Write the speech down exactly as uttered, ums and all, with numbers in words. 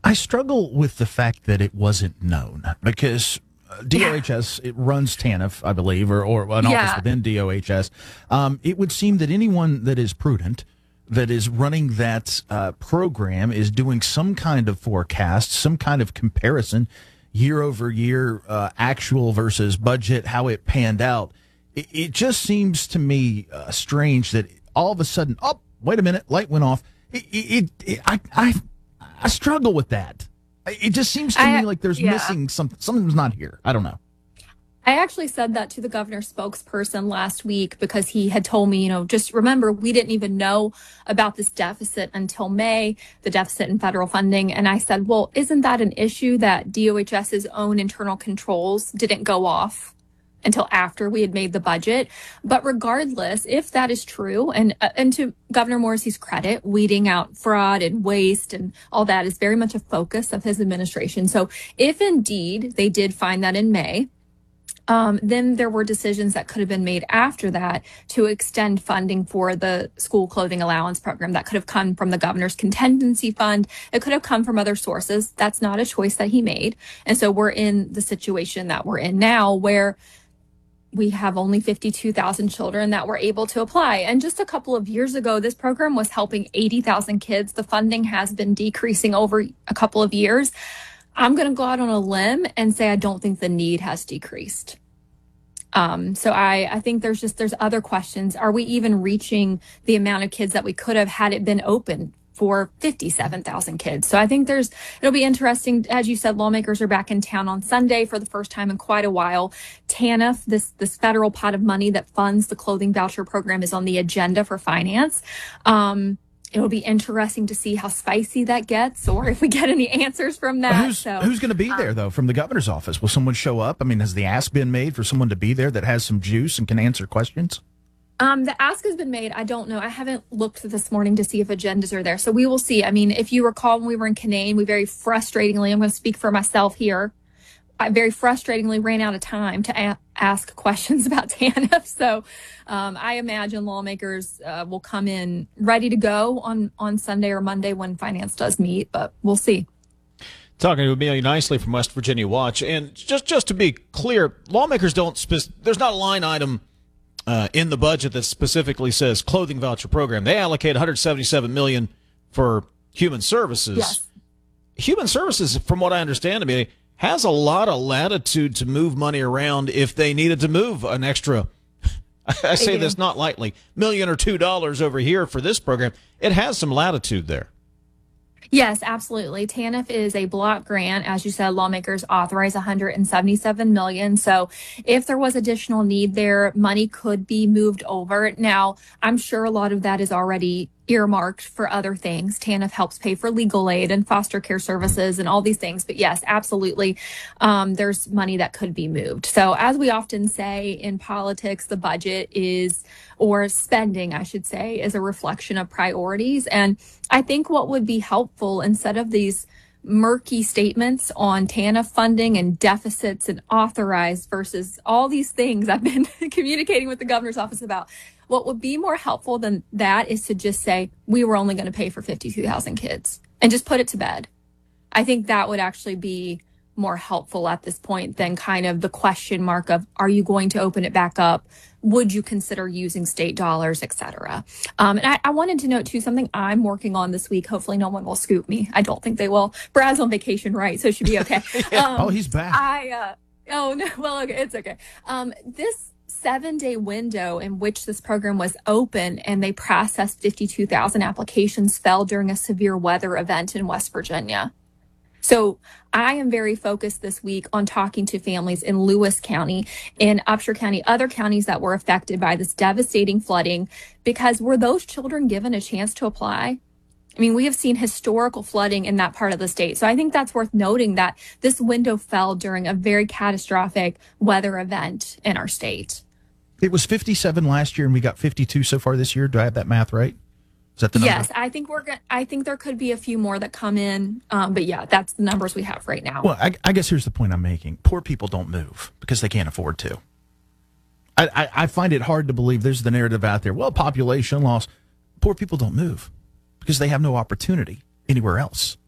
I struggle with the fact that it wasn't known because D O H S, it runs TANF, I believe, or, or an Yeah. office within D O H S. Um, it would seem that anyone that is prudent, that is running that uh, program, is doing some kind of forecast, some kind of comparison, year over year, uh, actual versus budget, how it panned out. It, it just seems to me uh, strange that all of a sudden, oh, wait a minute, light went off. It, it, it, I, I, I struggle with that. It just seems to I, me like there's yeah. missing some, something's not here. I don't know. I actually said that to the governor's spokesperson last week because he had told me, you know, just remember, we didn't even know about this deficit until May, the deficit in federal funding. And I said, well, isn't that an issue that DOHS's own internal controls didn't go off until after we had made the budget? But regardless, if that is true, and uh, and to Governor Morrissey's credit, weeding out fraud and waste and all that is very much a focus of his administration. So if indeed they did find that in May, Um, then there were decisions that could have been made after that to extend funding for the school clothing allowance program. That could have come from the governor's contingency fund. It could have come from other sources. That's not a choice that he made. And so we're in the situation that we're in now where we have only fifty-two thousand children that were able to apply. And just a couple of years ago, this program was helping eighty thousand kids. The funding has been decreasing over a couple of years. I'm going to go out on a limb and say I don't think the need has decreased. Um, so I, I think there's just, there's other questions. Are we even reaching the amount of kids that we could have had it been open for fifty-seven thousand kids? So I think there's, it'll be interesting. As you said, lawmakers are back in town on Sunday for the first time in quite a while. TANF, this, this federal pot of money that funds the clothing voucher program, is on the agenda for finance. Um, It'll be interesting to see how spicy that gets, or if we get any answers from that. Who's, so, who's going to be there, um, though, from the governor's office? Will someone show up? I mean, has the ask been made for someone to be there that has some juice and can answer questions? Um, the ask has been made. I don't know. I haven't looked this morning to see if agendas are there. So we will see. I mean, if you recall, when we were in Canaan, we very frustratingly, I'm going to speak for myself here, I very frustratingly ran out of time to a- ask questions about TANF. So um, I imagine lawmakers uh, will come in ready to go on, on Sunday or Monday when finance does meet, but we'll see. Talking to Amelia Nicely from West Virginia Watch. And just, just to be clear, lawmakers don't, spe- there's not a line item uh, in the budget that specifically says clothing voucher program. They allocate one hundred seventy-seven million dollars for human services. Yes. Human services, from what I understand, Amelia, has a lot of latitude to move money around if they needed to move an extra, I say this not lightly, million or two dollars over here for this program. It has some latitude there. Yes, absolutely. TANF is a block grant. As you said, lawmakers authorize one hundred seventy-seven million dollars. So if there was additional need there, money could be moved over. Now, I'm sure a lot of that is already earmarked for other things. TANF helps pay for legal aid and foster care services and all these things. But yes, absolutely, um, there's money that could be moved. So as we often say in politics, the budget is, or spending, I should say, is a reflection of priorities. And I think what would be helpful, instead of these murky statements on TANF funding and deficits and authorized versus all these things I've been communicating with the governor's office about, what would be more helpful than that is to just say, we were only going to pay for fifty-two thousand kids and just put it to bed. I think that would actually be more helpful at this point than kind of the question mark of, are you going to open it back up? Would you consider using state dollars, et cetera? Um, and I, I wanted to note, too, something I'm working on this week. Hopefully no one will scoop me. I don't think they will. Brad's on vacation, right? So it should be okay. yeah. um, oh, he's back. I, uh, oh, no, well, okay, it's okay. Um, this seven-day window in which this program was open and they processed fifty-two thousand applications fell during a severe weather event in West Virginia. So I am very focused this week on talking to families in Lewis County, in Upshur County, other counties that were affected by this devastating flooding, because were those children given a chance to apply? I mean, we have seen historical flooding in that part of the state. So I think that's worth noting that this window fell during a very catastrophic weather event in our state. It was fifty-seven last year, and we got fifty-two so far this year. Do I have that math right? Is that the number? Yes, I think we're going I think there could be a few more that come in. Um, but yeah, that's the numbers we have right now. Well, I, I guess here's the point I'm making. Poor people don't move because they can't afford to. I, I, I find it hard to believe there's the narrative out there. Well, population loss. Poor people don't move because they have no opportunity anywhere else.